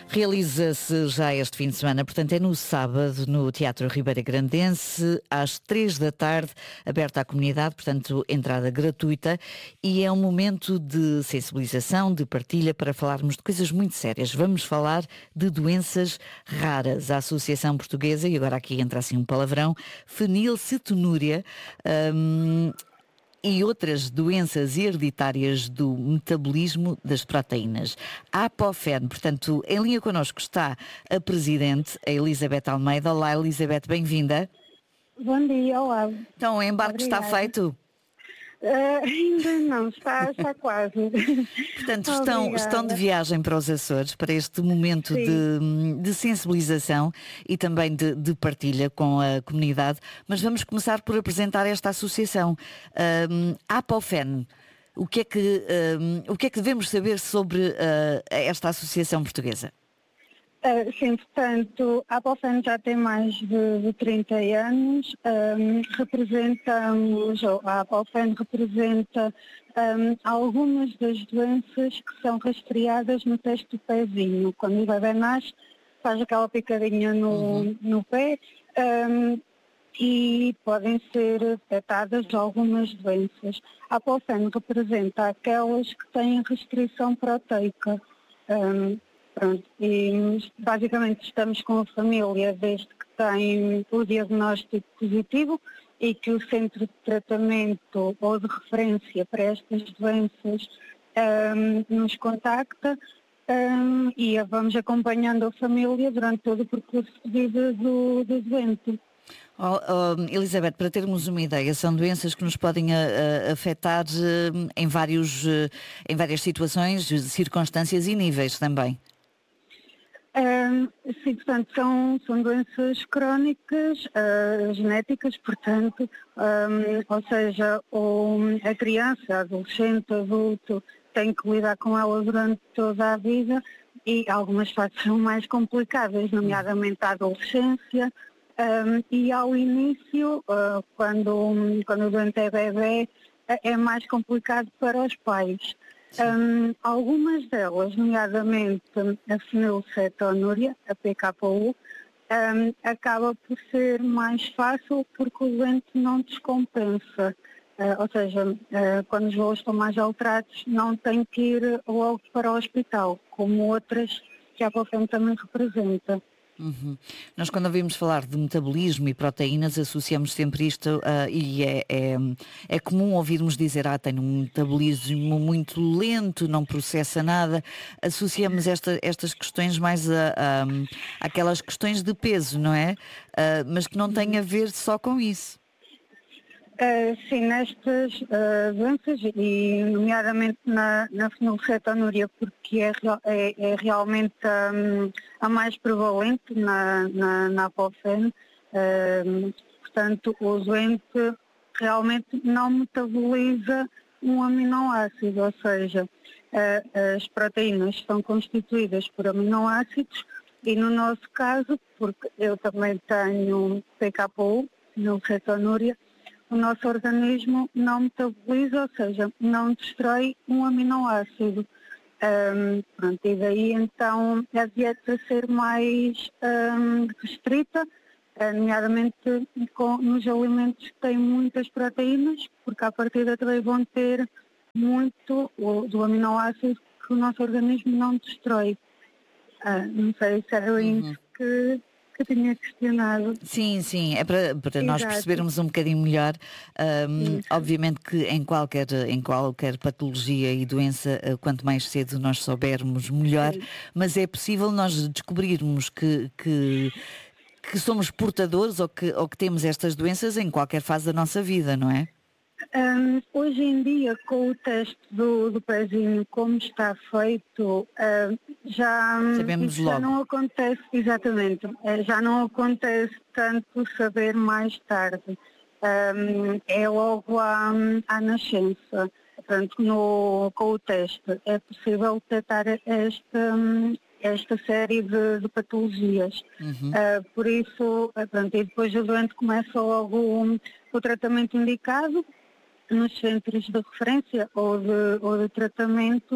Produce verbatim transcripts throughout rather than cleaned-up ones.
Realiza-se já este fim de semana, portanto é no sábado, no Teatro Ribeira Grandense, às três da tarde, aberta à comunidade, portanto entrada gratuita, e é um momento de sensibilização, de partilha, para falarmos de coisas muito sérias. Vamos falar de doenças raras. A Associação Portuguesa, e agora aqui entra assim um palavrão, fenilcetonúria, hum, e outras doenças hereditárias do metabolismo das proteínas. A ApoFen, portanto, em linha connosco está a Presidente, a Elizabeth Almeida. Olá, Elizabeth, bem-vinda. Bom dia, olá. Então, o embarque está feito? Uh, ainda não, está, está quase. Portanto, estão, estão de viagem para os Açores, para este momento de, de sensibilização e também de, de partilha com a comunidade, mas vamos começar por apresentar esta associação. Um, a ApoFen, o que é que, um, o que é que devemos saber sobre uh, esta associação portuguesa? Uh, sim, portanto, a ApoFen já tem mais de, de trinta anos, um, representamos, ou a ApoFen representa um, algumas das doenças que são rastreadas no teste do pezinho. Quando o bebê nasce, faz aquela picadinha no, uhum. no pé um, e podem ser detectadas algumas doenças. A ApoFen representa aquelas que têm restrição proteica. Um, Pronto, e basicamente estamos com a família desde que tem o diagnóstico positivo e que o centro de tratamento ou de referência para estas doenças um, nos contacta um, e vamos acompanhando a família durante todo o percurso de vida do, do doente. Oh, oh, Elizabeth, para termos uma ideia, são doenças que nos podem a, a, afetar uh, em, vários, uh, em várias situações, circunstâncias e níveis também. Um, sim, portanto, são, são doenças crónicas, uh, genéticas, portanto, um, ou seja, um, a criança, adolescente, adulto, tem que lidar com ela durante toda a vida e algumas fases são mais complicadas, nomeadamente a adolescência, um, e ao início, uh, quando, quando o doente é bebê, é mais complicado para os pais. Um, algumas delas, nomeadamente a fenilcetonúria, a P K U, um, acaba por ser mais fácil porque o doente não descompensa. Uh, ou seja, uh, quando os voos estão mais alterados, não tem que ir logo para o hospital, como outras que a ApoFen também representa. Uhum. Nós, quando ouvimos falar de metabolismo e proteínas, associamos sempre isto uh, e é, é, é comum ouvirmos dizer ah, tem um metabolismo muito lento, não processa nada. Associamos esta, estas questões mais a, a, a aquelas questões de peso, não é? Uh, mas que não têm a ver só com isso. Uh, sim, nestas uh, doenças, e nomeadamente na, na fenilcetonúria, porque é, é, é realmente um, a mais prevalente na, na, na ApoFen, uh, portanto o doente realmente não metaboliza um aminoácido, ou seja, uh, as proteínas são constituídas por aminoácidos e no nosso caso, porque eu também tenho P K U, fenilcetonúria, o nosso organismo não metaboliza, ou seja, não destrói um aminoácido. Um, pronto, e daí então a dieta ser mais um, restrita, nomeadamente com, nos alimentos que têm muitas proteínas, porque à partida também vão ter muito o, do aminoácido que o nosso organismo não destrói. Ah, não sei se era uhum. isso que... que tinha questionado. Sim, sim, é para, para nós percebermos um bocadinho melhor. Um, obviamente que em qualquer, em qualquer patologia e doença, quanto mais cedo nós soubermos, melhor, sim. Mas é possível nós descobrirmos que, que, que somos portadores ou que, ou que temos estas doenças em qualquer fase da nossa vida, não é? Um, hoje em dia, com o teste do, do pezinho como está feito, uh, já, Sabemos já logo. não acontece, exatamente, já não acontece tanto saber mais tarde. Um, é logo à, à nascença. Portanto, no, com o teste é possível detectar esta, esta série de, de patologias. Uhum. Uh, por isso, pronto, e depois o doente começa logo o, o tratamento indicado nos centros de referência ou de, ou de tratamento,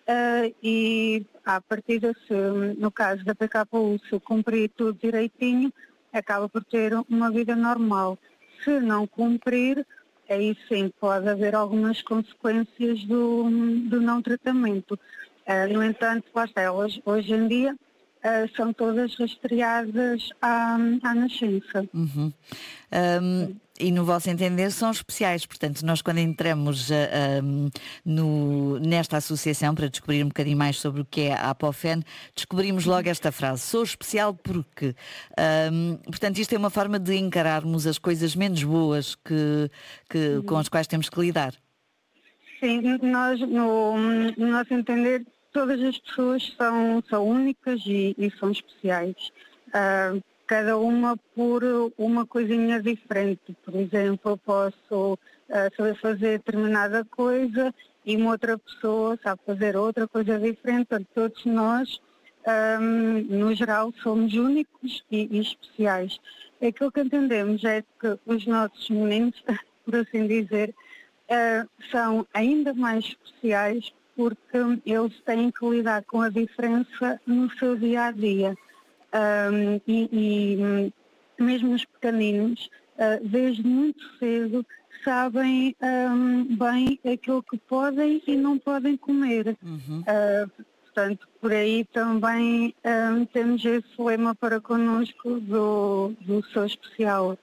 uh, e à partida, se, no caso da P K U, se cumprir tudo direitinho, acaba por ter uma vida normal. Se não cumprir, aí sim pode haver algumas consequências do, do não tratamento. Uh, no entanto, lá está, hoje, hoje em dia uh, são todas rastreadas à, à nascença. Uhum. Um, e no vosso entender são especiais, portanto nós quando entramos uh, um, no, nesta associação para descobrir um bocadinho mais sobre o que é a Apofen, descobrimos logo esta frase: sou especial porque, um, portanto isto é uma forma de encararmos as coisas menos boas que, que, com as quais temos que lidar. Sim, nós no, no nosso entender todas as pessoas são, são únicas e, e são especiais. Uh, cada uma por uma coisinha diferente. Por exemplo, eu posso uh, saber fazer determinada coisa e uma outra pessoa sabe fazer outra coisa diferente. Portanto, todos nós, um, no geral, somos únicos e, e especiais. Aquilo que entendemos é que os nossos meninos, por assim dizer, uh, são ainda mais especiais porque eles têm que lidar com a diferença no seu dia-a-dia. Um, e, e mesmo os pequeninos, uh, desde muito cedo, sabem um, bem aquilo que podem e não podem comer. Uhum. Uh, portanto, por aí também um, temos esse lema para connosco do, do Sou Especial.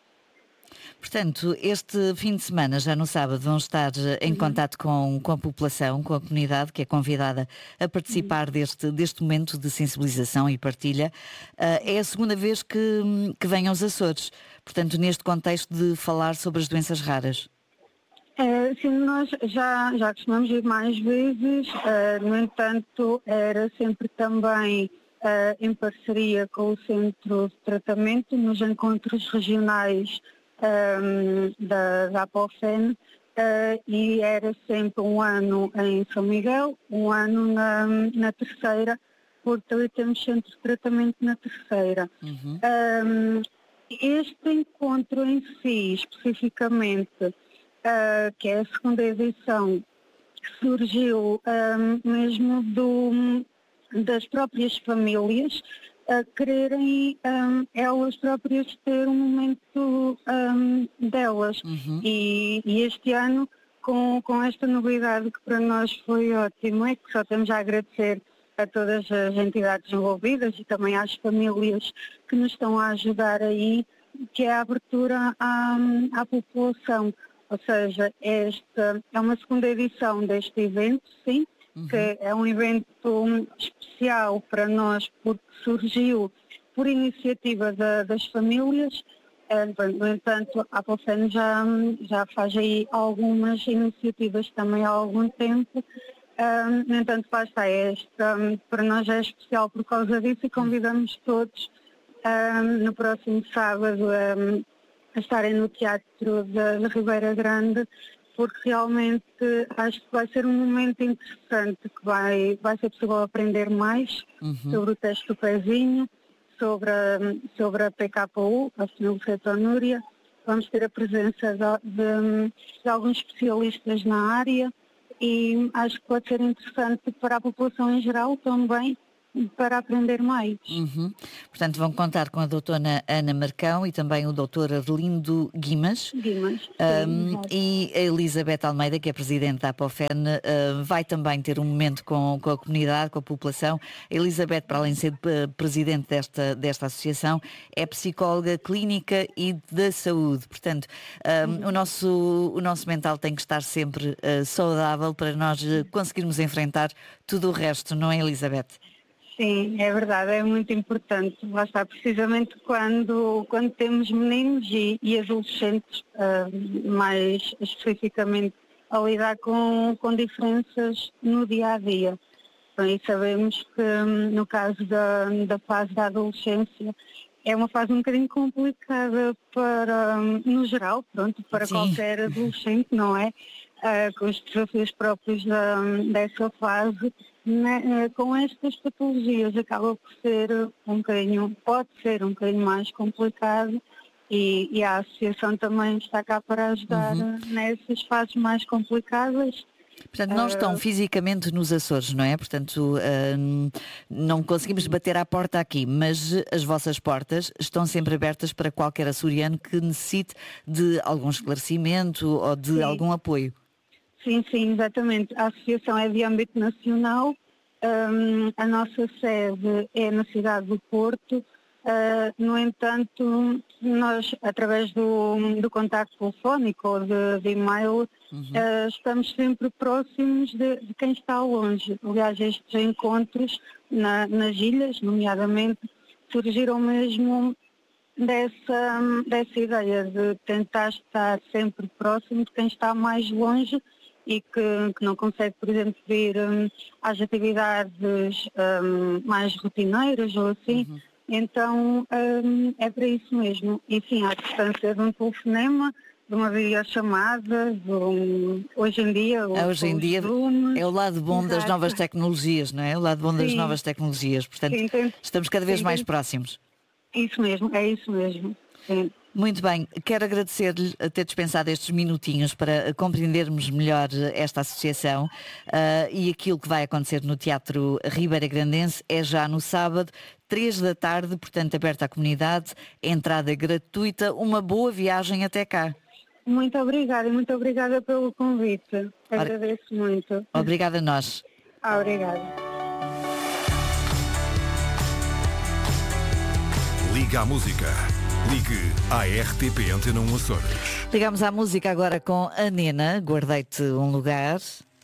Portanto, este fim de semana, já no sábado, vão estar em Uhum. contato com, com a população, com a comunidade, que é convidada a participar uhum. deste, deste momento de sensibilização e partilha. Uh, é a segunda vez que, que vêm aos Açores, portanto, neste contexto de falar sobre as doenças raras. É, sim, nós já, já costumamos ir mais vezes, uh, no entanto, era sempre também uh, em parceria com o Centro de Tratamento, nos encontros regionais Um, da, da Apofen, uh, e era sempre um ano em São Miguel, um ano na, na Terceira, porque também temos centro de tratamento na Terceira. Uhum. Um, este encontro em si, especificamente, uh, que é a segunda edição, surgiu um, mesmo do, das próprias famílias a quererem um, elas próprias ter um momento um, delas. Uhum. E, e este ano, com, com esta novidade que para nós foi ótimo, é que só temos a agradecer a todas as entidades envolvidas e também às famílias que nos estão a ajudar aí, que é a abertura à, à população. Ou seja, esta é uma segunda edição deste evento, sim, uhum. que é um evento especial para nós porque surgiu por iniciativa da, das famílias. No entanto, a Apofen já, já faz aí algumas iniciativas também há algum tempo. Um, no entanto, lá está, esta para nós é especial por causa disso e convidamos todos um, no próximo sábado um, a estarem no Teatro da, da Ribeira Grande, porque realmente acho que vai ser um momento interessante, que vai, vai ser possível aprender mais uhum. sobre o teste do pezinho, sobre a, sobre a P K U, a fenilcetonúria. Vamos ter a presença de, de, de alguns especialistas na área e acho que pode ser interessante para a população em geral também, para aprender mais. Uhum. Portanto, vão contar com a doutora Ana Marcão e também o doutor Arlindo Guimas. Guimas, um, sim, e a Elizabeth Almeida, que é presidente da Apofen, uh, vai também ter um momento com, com a comunidade, com a população. A Elizabeth, para além de ser uh, presidente desta, desta associação, é psicóloga clínica e da saúde. Portanto, um, uhum. o, nosso, o nosso mental tem que estar sempre uh, saudável para nós uh, conseguirmos enfrentar tudo o resto, não é, Elizabeth? Sim, é verdade, é muito importante. Lá está, precisamente quando, quando temos meninos e, e adolescentes, uh, mais especificamente, a lidar com, com diferenças no dia-a-dia. Bem, e sabemos que no caso da, da fase da adolescência é uma fase um bocadinho complicada para, no geral, pronto, para Sim. qualquer adolescente, não é? Uh, com os desafios próprios da, dessa fase. Né, com estas patologias acaba por ser um bocadinho, pode ser um bocadinho mais complicado e, e a associação também está cá para ajudar uhum. nessas fases mais complicadas Portanto, não estão fisicamente nos Açores, não é? Portanto, uh, não conseguimos bater à porta aqui, mas as vossas portas estão sempre abertas para qualquer açoriano que necessite de algum esclarecimento ou de Sim. algum apoio. Sim, sim, exatamente. A associação é de âmbito nacional, um, a nossa sede é na cidade do Porto. Uh, no entanto, nós, através do, do contacto telefónico ou de, de e-mail, uhum. uh, estamos sempre próximos de, de quem está longe. Aliás, estes encontros na, nas ilhas, nomeadamente, surgiram mesmo dessa, dessa ideia de tentar estar sempre próximo de quem está mais longe e que, que não consegue, por exemplo, vir um, às atividades um, mais rotineiras ou assim. Uhum. Então, um, é para isso mesmo. E sim, à distância de um telefonema, de uma videochamada, de um, hoje em dia... O, hoje em dia Zoom, é o lado bom Exato. das novas tecnologias, não é? O lado bom sim. das novas tecnologias. Portanto, sim, tem, estamos cada vez sim, mais tem, próximos. Isso mesmo, é isso mesmo. Sim. Muito bem, quero agradecer-lhe a ter dispensado estes minutinhos para compreendermos melhor esta associação uh, e aquilo que vai acontecer no Teatro Ribeira Grandense é já no sábado, três da tarde, portanto aberta à comunidade, entrada gratuita, uma boa viagem até cá. Muito obrigada e muito obrigada pelo convite, agradeço Ora, muito. Obrigada a nós. Ah, obrigada. Liga à música. Ligue à R T P Antena um Açores. Ligamos à música agora com a Nena, Guardei-te um Lugar.